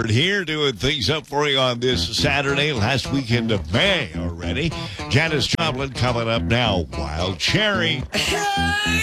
Bird here doing things up for you on this Saturday, last weekend of May already. Janis Joplin coming up now. Wild Cherry.